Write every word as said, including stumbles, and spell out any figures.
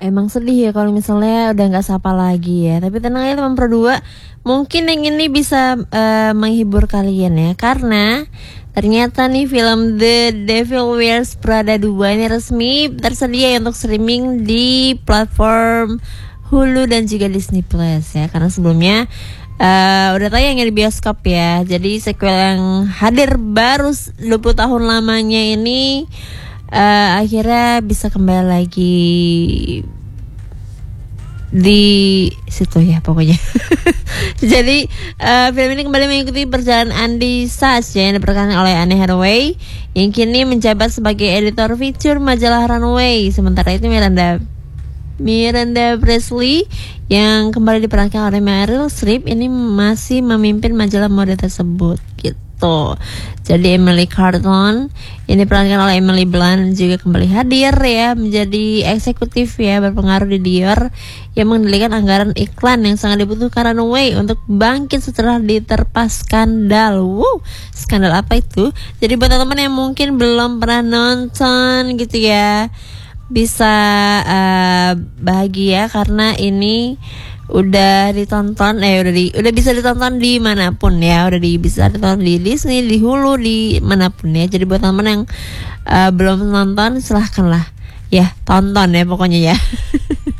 emang sedih ya kalau misalnya udah nggak sapa lagi ya. Tapi tenang ya teman Pro dua, mungkin yang ini bisa uh, menghibur kalian ya, karena ternyata nih film The Devil Wears Prada dua ini resmi tersedia untuk streaming di platform Hulu dan juga Disney Plus ya. Karena sebelumnya uh, udah tayang ya di bioskop ya. Jadi sequel yang hadir baru dua puluh tahun lamanya ini uh, akhirnya bisa kembali lagi di situ ya pokoknya. Jadi uh, film ini kembali mengikuti perjalanan Andy Sachs ya, yang diperankan oleh Anne Hathaway yang kini menjabat sebagai editor feature majalah Runway. Sementara itu Miranda Miranda Priestly yang kembali diperankan oleh Meryl Streep ini masih memimpin majalah mode tersebut gitu. Jadi Emily Carlton yang diperankan oleh Emily Blunt juga kembali hadir ya, menjadi eksekutif ya, berpengaruh di Dior yang mengendalikan anggaran iklan yang sangat dibutuhkan Runway untuk bangkit setelah diterpa skandal. Wow, skandal apa itu? Jadi buat teman-teman yang mungkin belum pernah nonton gitu ya, bisa uh, bahagia karena ini udah ditonton eh udah di udah bisa ditonton di manapun ya, udah di, bisa ditonton di Disney, di Hulu, di manapun ya. Jadi buat teman-teman yang uh, belum nonton silahkan lah ya tonton ya pokoknya ya.